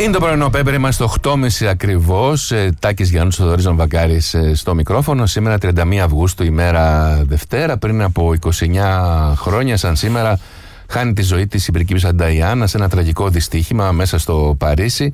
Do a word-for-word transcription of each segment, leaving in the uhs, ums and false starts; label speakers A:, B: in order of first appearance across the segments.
A: Είναι το πρωινό Πέπερ, είμαστε οκτώ και μισή ακριβώς. Τάκης Γιάννους, Θοδωρής Βαμβακάρης στο μικρόφωνο. Σήμερα τριάντα μία Αυγούστου, ημέρα Δευτέρα. Πριν από είκοσι εννιά χρόνια, σαν σήμερα, χάνει τη ζωή της η πριγκίπισσα Νταϊάννα σε ένα τραγικό δυστύχημα μέσα στο Παρίσι.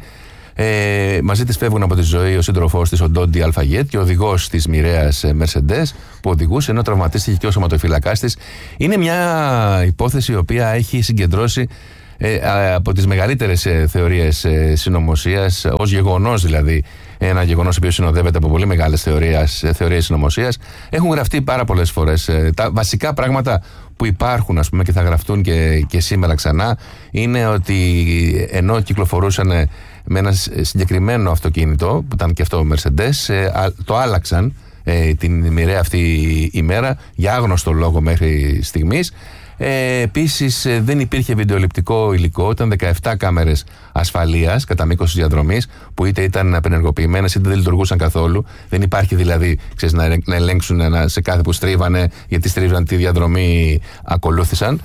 A: Ε, μαζί της φεύγουν από τη ζωή ο σύντροφός της, ο Ντόντι Αλφαγέτ, και ο οδηγός της μοιραίας Mercedes που οδηγούσε, ενώ τραυματίστηκε και ο σωματοφυλακάς της. Είναι μια υπόθεση η οποία έχει συγκεντρώσει ε, από τις μεγαλύτερες ε, θεωρίες ε, συνωμοσίας, ως γεγονός δηλαδή. Ένα γεγονός που συνοδεύεται από πολύ μεγάλες θεωρίες, θεωρίες συνωμοσίας. Έχουν γραφτεί πάρα πολλές φορές. Ε, τα βασικά πράγματα που υπάρχουν, ας πούμε, και θα γραφτούν και, και σήμερα ξανά, είναι ότι ενώ κυκλοφορούσαν με ένα συγκεκριμένο αυτοκίνητο, που ήταν και αυτό Mercedes, ε, το άλλαξαν ε, την μοιραία αυτή ημέρα για άγνωστο λόγο μέχρι στιγμής. Ε, επίσης ε, δεν υπήρχε βιντεοληπτικό υλικό, ήταν δεκαεπτά κάμερες ασφαλείας κατά μήκος της διαδρομής που είτε ήταν απενεργοποιημένες είτε δεν λειτουργούσαν καθόλου. Δεν υπάρχει δηλαδή, ξέρεις, να, να ελέγξουν ένα, σε κάθε που στρίβανε, γιατί στρίβαν τη διαδρομή, ακολούθησαν.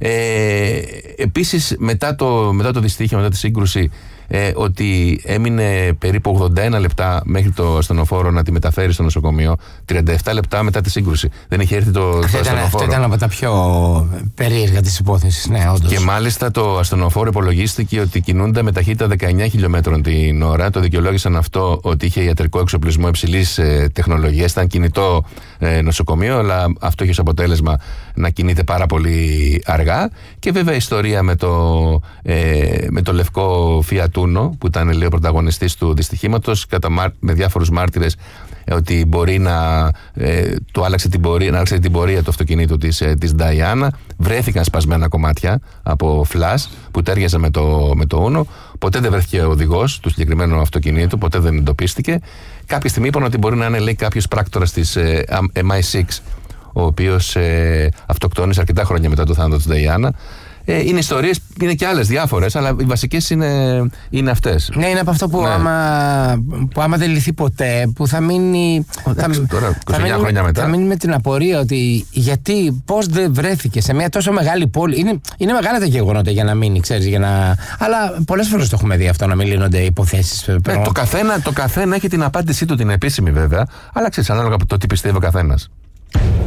A: Ε, επίσης μετά το, μετά το δυστύχημα, μετά τη σύγκρουση, Ε, ότι έμεινε περίπου ογδόντα ένα λεπτά μέχρι το ασθενοφόρο να τη μεταφέρει στο νοσοκομείο. τριάντα επτά λεπτά μετά τη σύγκρουση. Δεν είχε έρθει το, το ασθενοφόρο.
B: Αυτό ήταν από τα πιο περίεργα της υπόθεσης. Ναι, όντως.
A: Και μάλιστα το ασθενοφόρο υπολογίστηκε ότι κινούνται με ταχύτητα δεκαεννιά χιλιόμετρων την ώρα. Το δικαιολόγησαν αυτό ότι είχε ιατρικό εξοπλισμό υψηλής ε, τεχνολογίας. Ήταν κινητό ε, νοσοκομείο, αλλά αυτό είχε ως αποτέλεσμα να κινείται πάρα πολύ αργά. Και βέβαια η ιστορία με το, ε, με το λευκό Fiat Uno, που ήταν, λέει, ο πρωταγωνιστής του δυστυχήματος, με διάφορους μάρτυρες, ότι μπορεί να ε, το άλλαξε την πορεία, να άλλαξε την πορεία του αυτοκινήτου της, ε, της Νταϊάννα. Βρέθηκαν σπασμένα κομμάτια από φλας που τέριαζε με το, με το Uno. Ποτέ δεν βρέθηκε ο οδηγός του συγκεκριμένου αυτοκινήτου, ποτέ δεν εντοπίστηκε. Κάποια στιγμή είπαν ότι μπορεί να είναι, λέει, κάποιος πράκτορας της ε, εμ άι εξ, ο οποίος ε, αυτοκτόνησε αρκετά χρόνια μετά το θάνατο της Νταϊάννα. Ε, είναι ιστορίες, είναι και άλλες διάφορες, αλλά οι βασικές είναι, είναι αυτές.
B: Ναι, είναι από αυτό που, ναι. άμα, που άμα δεν λυθεί ποτέ, που θα μείνει.
A: Εντάξει, θα, τώρα, είκοσι εννιά
B: θα
A: χρόνια
B: μείνει,
A: μετά.
B: Θα μείνει με την απορία ότι γιατί, πώς δεν βρέθηκε σε μια τόσο μεγάλη πόλη. Είναι, είναι μεγάλα τα γεγονότα για να μείνει, ξέρεις, για να. Αλλά πολλές φορές το έχουμε δει αυτό, να μην λύνονται υποθέσεις.
A: Ναι, το, καθένα, το καθένα έχει την απάντησή του, την επίσημη βέβαια, αλλά ξέρεις, ανάλογα από το τι πιστεύει ο καθένας.